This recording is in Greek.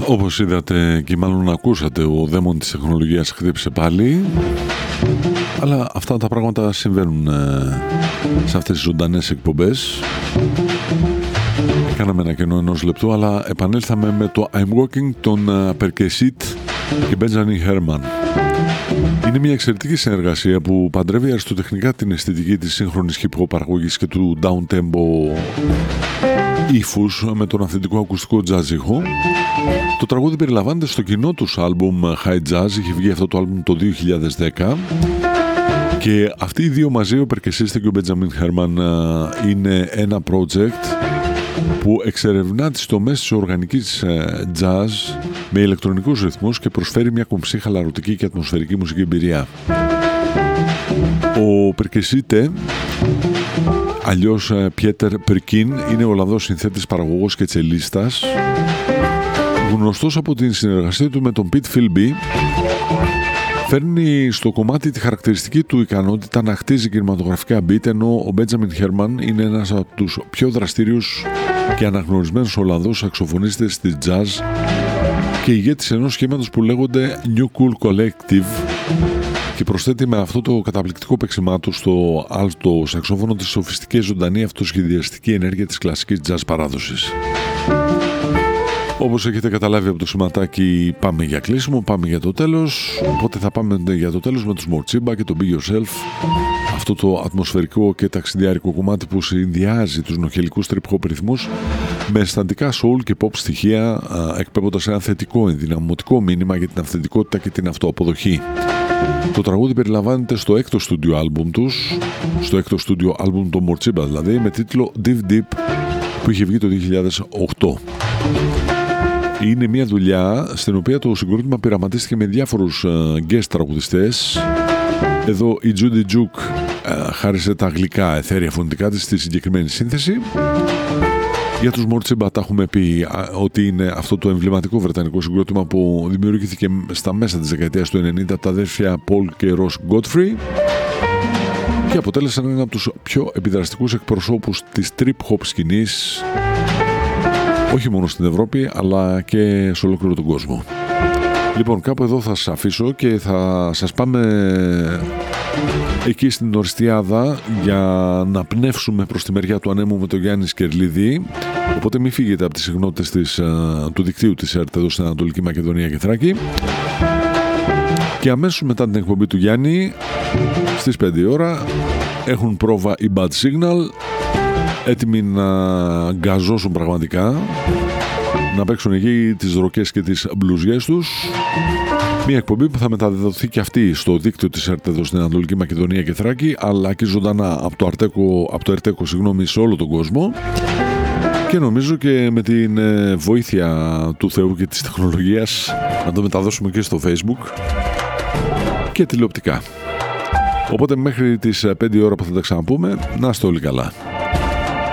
Όπως είδατε και μάλλον ακούσατε, ο δαίμον της τεχνολογίας χτύπησε πάλι. Αλλά αυτά τα πράγματα συμβαίνουν σε αυτές τις ζωντανές εκπομπές. Κάναμε ένα κενό ενός λεπτού, αλλά επανέλθαμε με το I'm Walking των Perquisite και Benjamin Herman. Είναι μια εξαιρετική συνεργασία που παντρεύει αριστοτεχνικά την αισθητική της σύγχρονης hip-hop παραγωγής και του down-tempo ύφους με τον αυθεντικό ακουστικό jazz ήχο. Το τραγούδι περιλαμβάνεται στο κοινό τους άλμπουμ High Jazz, είχε βγει αυτό το άλμπουμ το 2010 και αυτοί οι δύο μαζί, ο Perquisite και ο Benjamin Herman, είναι ένα project που εξερευνά τις τομές της οργανικής jazz με ηλεκτρονικούς ρυθμούς και προσφέρει μια κομψή, χαλαρωτική και ατμοσφαιρική μουσική εμπειρία. Ο Perquisite, αλλιώς Pieter Perkin, είναι Ολλανδός συνθέτης, παραγωγός και τσελίστας, γνωστός από την συνεργασία του με τον Pete Philby. Φέρνει στο κομμάτι τη χαρακτηριστική του ικανότητα να χτίζει κινηματογραφικά beat, ενώ ο Benjamin Herman είναι ένας από τους πιο δραστήριους και αναγνωρισμένους Ολλανδούς σαξοφωνίστες της jazz και ηγέτης ενός σχήματος που λέγονται New Cool Collective και προσθέτει με αυτό το καταπληκτικό παίξιμά του στο άλτο σαξόφωνο τη σοφιστική ζωντανή αυτοσχεδιαστική ενέργεια της κλασικής jazz παράδοσης. Όπως έχετε καταλάβει από το σηματάκι, πάμε για κλείσιμο, πάμε για το τέλος. Οπότε θα πάμε για το τέλος με τους Morchibba και το Be Yourself. Αυτό το ατμοσφαιρικό και ταξιδιάρικο κομμάτι που συνδυάζει τους νοχελικούς trip-hop ρυθμούς με αισθαντικά soul και pop στοιχεία, εκπέμποντας ένα θετικό ενδυναμωτικό μήνυμα για την αυθεντικότητα και την αυτοαποδοχή. Το τραγούδι περιλαμβάνεται στο έκτο στούντιο άλμπουμ τους, στο έκτο στούντιο άλμπουμ των Morchibba δηλαδή, με τίτλο Div Deep, που είχε βγει το 2008. Είναι μια δουλειά στην οποία το συγκρότημα πειραματίστηκε με διάφορους guest τραγουδιστές. Εδώ η Judy Juke χάρισε τα γλυκά αιθέρια φωνητικά της στη συγκεκριμένη σύνθεση. Για τους Morchibba τα έχουμε πει ότι είναι αυτό το εμβληματικό βρετανικό συγκρότημα που δημιουργήθηκε στα μέσα της δεκαετίας του 90 από τα αδέρφια Paul και Ross Godfrey και αποτέλεσαν ένα από τους πιο επιδραστικούς εκπροσώπους της trip-hop σκηνής, όχι μόνο στην Ευρώπη αλλά και σε ολόκληρο τον κόσμο. Λοιπόν, κάπου εδώ θα σας αφήσω και θα σας πάμε εκεί στην Οριστιάδα για να πνεύσουμε προς τη μεριά του ανέμου με τον Γιάννη Σκερλίδη. Οπότε μην φύγετε από τις συχνότητες του δικτύου της ΕΡΤ εδώ στην Ανατολική Μακεδονία και Θράκη. Και αμέσως μετά την εκπομπή του Γιάννη στις 5 ώρα έχουν πρόβα οι Bad Signal, έτοιμοι να γκαζώσουν πραγματικά, να παίξουν εκεί τις ροκές και τις μπλουζιές τους. Μια εκπομπή που θα μεταδοθεί και αυτή στο δίκτυο της ΕΡΤ εδώ στην Ανατολική Μακεδονία και Θράκη, αλλά και ζωντανά από το ΕΡΤΕΚΟ, σε όλο τον κόσμο. Και νομίζω και με την βοήθεια του Θεού και της τεχνολογίας να το μεταδώσουμε και στο Facebook και τηλεοπτικά. Οπότε μέχρι τις 5 ώρα που θα τα ξαναπούμε, να είστε όλοι καλά.